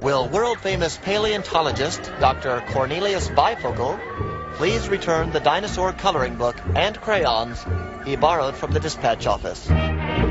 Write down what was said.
Will world-famous paleontologist Dr. Cornelius Bifocal please return the dinosaur coloring book and crayons he borrowed from the dispatch office?